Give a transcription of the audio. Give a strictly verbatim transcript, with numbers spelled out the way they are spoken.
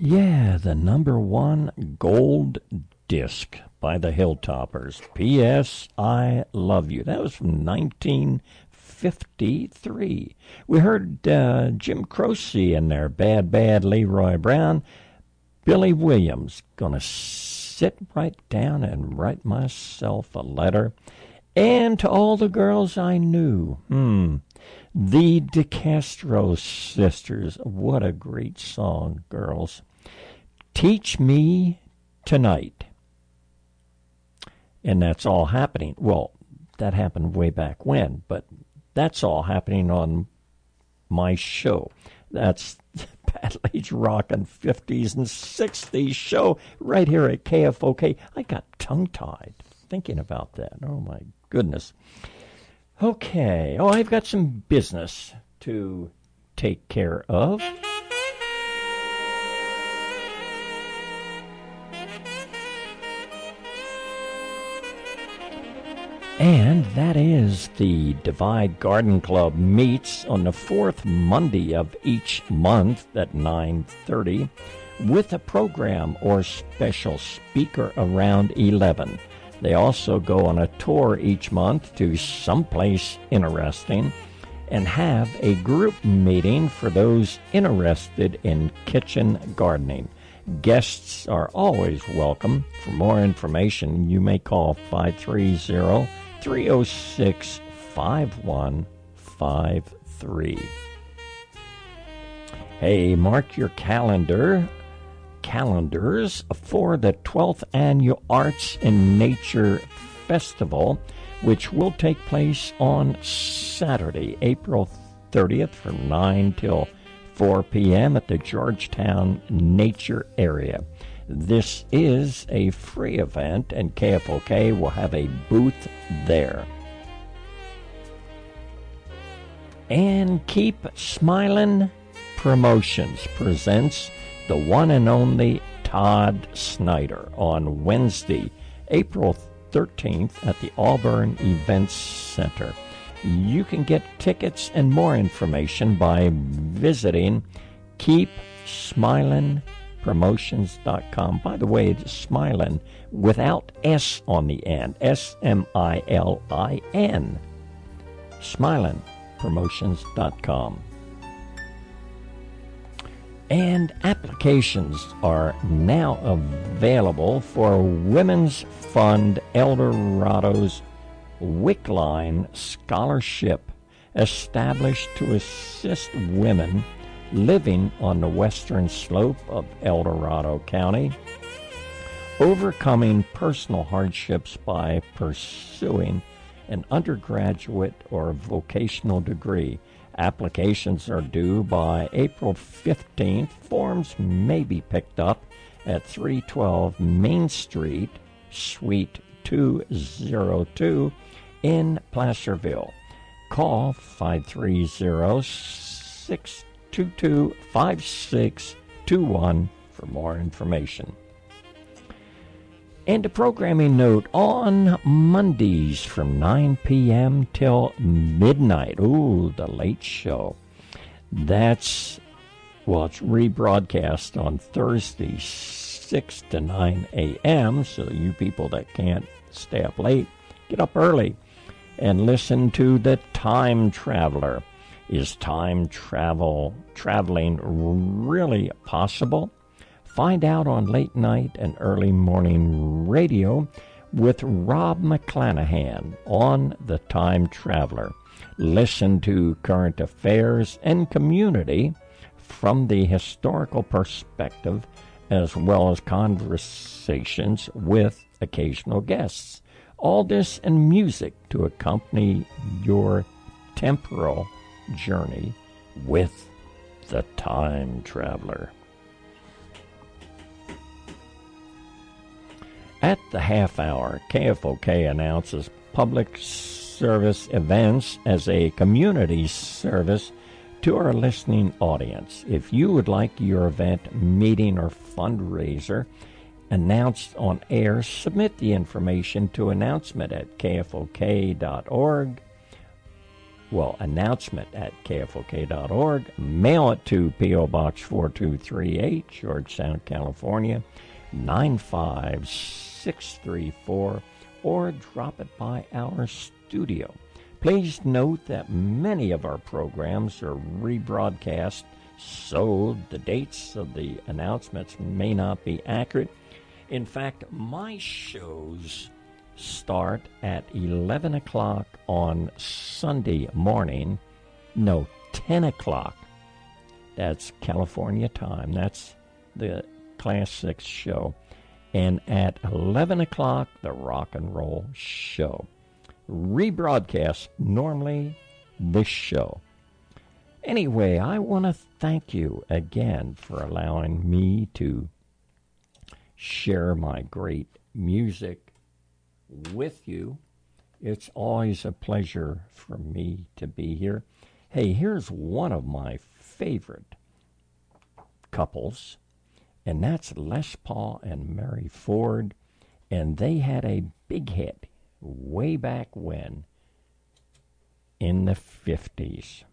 Yeah, the number one gold disc by the Hilltoppers. P S. I Love You. That was from nineteen fifty-three. We heard uh, Jim Croce in there, Bad Bad Leroy Brown. Billy Williams, gonna sit right down and write myself a letter. And to all the girls I knew, hmm, the DeCastro Sisters. What a great song, girls. Teach Me Tonight. And that's all happening. Well, that happened way back when, but that's all happening on my show. That's Battle Age Rockin' fifties and sixties show right here at K F O K. I got tongue-tied thinking about that. Oh, my goodness. Okay. Oh, I've got some business to take care of. And that is the Divide Garden Club meets on the fourth Monday of each month at nine thirty with a program or special speaker around eleven. They also go on a tour each month to someplace interesting and have a group meeting for those interested in kitchen gardening. Guests are always welcome. For more information, you may call five three zero, three zero six, five one five three. Hey, mark your calendar calendars for the twelfth Annual Arts and Nature Festival, which will take place on Saturday, April thirtieth from nine till four p.m. at the Georgetown Nature Area. This is a free event, and K F O K will have a booth there. And Keep Smilin' Promotions presents the one and only Todd Snyder on Wednesday, April thirteenth at the Auburn Events Center. You can get tickets and more information by visiting keep smilin promotions dot com. By the way, it's Smilin without S on the end. S M I L I N. smilin promotions dot com. And applications are now available for Women's Fund Eldorado's Wickline Scholarship, established to assist women living on the western slope of El Dorado County, overcoming personal hardships by pursuing an undergraduate or vocational degree. Applications are due by April fifteenth. Forms may be picked up at three twelve Main Street, Suite two oh two in Placerville. Call five three zero, six two two, five six two one for more information. And a programming note on Mondays from nine p.m. till midnight. Ooh, the late show. That's, well, it's rebroadcast on Thursday, six to nine a.m., so you people that can't stay up late, get up early and listen to The Time Traveler. Is time travel traveling really possible? Find out on late night and early morning radio with Rob McClanahan on The Time Traveler. Listen to current affairs and community from the historical perspective, as well as conversations with occasional guests. All this and music to accompany your temporal journey with The Time Traveler. At the half hour, K F O K announces public service events as a community service to our listening audience. If you would like your event, meeting, or fundraiser announced on air, submit the information to announcement at k f o k dot org well, announcement at K F O K dot org. Mail it to P O. Box four two three eight, Georgetown, California, nine five six three four, or drop it by our studio. Please note that many of our programs are rebroadcast, so the dates of the announcements may not be accurate. In fact, my shows start at eleven o'clock on Sunday morning. No, ten o'clock. That's California time. That's the Class six show. And at eleven o'clock, the Rock and Roll Show. Rebroadcast normally this show. Anyway, I want to thank you again for allowing me to share my great music with you. It's always a pleasure for me to be here. Hey, here's one of my favorite couples, and that's Les Paul and Mary Ford, and they had a big hit way back when in the fifties.